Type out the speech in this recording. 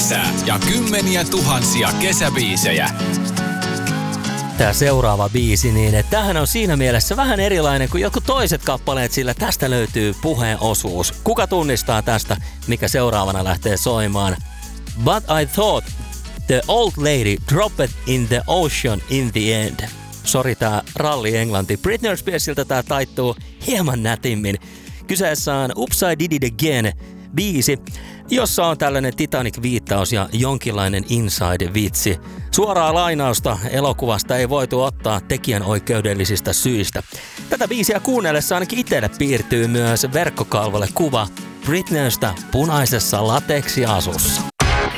kesää ja kymmeniä tuhansia kesäbiisejä. Tämä seuraava biisi, niin tämähän on siinä mielessä vähän erilainen kuin jotkut toiset kappaleet, sillä tästä löytyy puheen osuus. Kuka tunnistaa tästä, mikä seuraavana lähtee soimaan? But I thought the old lady dropped in the ocean in the end. Sori, tää ralli englanti. Britney Spearsilta tää taittuu hieman nätimmin. Kyseessä on Oops, I Did It Again biisi, jossa on tällainen Titanic-viittaus ja jonkinlainen inside-vitsi. Suoraa lainausta elokuvasta ei voitu ottaa tekijänoikeudellisista syistä. Tätä biisiä kuunnellessa ainakin itselle piirtyy myös verkkokalvolle kuva Britneystä punaisessa lateksiasussa.